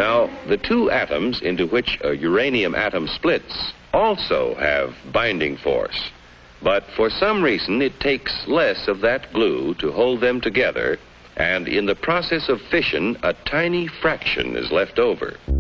Now, the two atoms into which a uranium atom splits also have binding force. But for some reason, it takes less of that glue to hold them together, and in the process of fission, a tiny fraction is left over.